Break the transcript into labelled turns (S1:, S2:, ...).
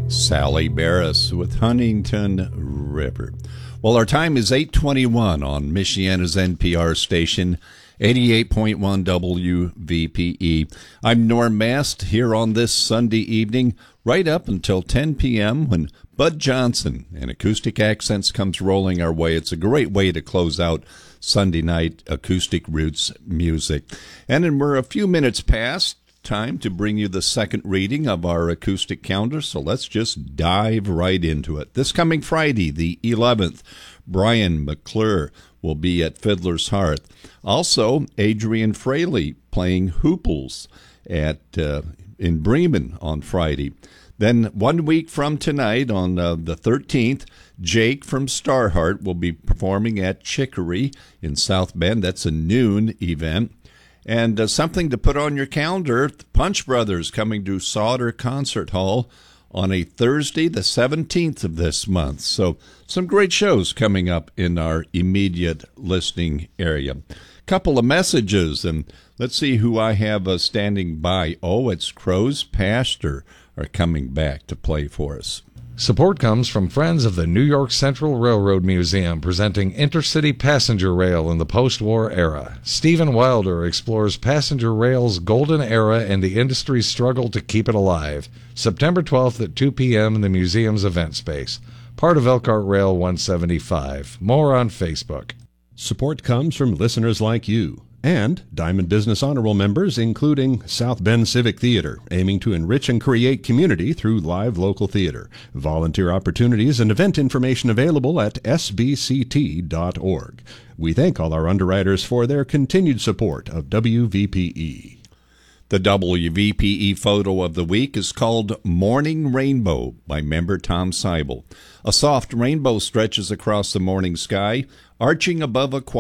S1: Sally Barris with Huntington River. Well, our time is 8:21 on Michiana's NPR station, 88.1 WVPE. I'm Norm Mast here on this Sunday evening, right up until 10 p.m. when Bud Johnson and Acoustic Accents comes rolling our way. It's a great way to close out Sunday night acoustic roots music. And then we're a few minutes past time to bring you the second reading of our acoustic calendar, so let's just dive right into it. This coming Friday, the 11th, Brian McClure will be at Fiddler's Hearth. Also, Adrian Fraley playing Hooples in Bremen on Friday. Then 1 week from tonight, on the 13th, Jake from Starheart will be performing at Chicory in South Bend. That's a noon event. And something to put on your calendar, the Punch Brothers coming to Sauter Concert Hall on a Thursday, the 17th of this month. So some great shows coming up in our immediate listening area. Couple of messages, and let's see who I have standing by. Oh, it's Crow's Pasture are coming back to play for us.
S2: Support comes from Friends of the New York Central Railroad Museum, presenting Intercity Passenger Rail in the post-war era. Stephen Wilder explores passenger rail's golden era and the industry's struggle to keep it alive. September 12th at 2 p.m. in the museum's event space. Part of Elkhart Rail 175. More on Facebook.
S3: Support comes from listeners like you and Diamond Business Honor Roll members, including South Bend Civic Theater, aiming to enrich and create community through live local theater. Volunteer opportunities and event information available at sbct.org. We thank all our underwriters for their continued support of WVPE.
S1: The WVPE photo of the week is called Morning Rainbow by member Tom Seibel. A soft rainbow stretches across the morning sky, arching above a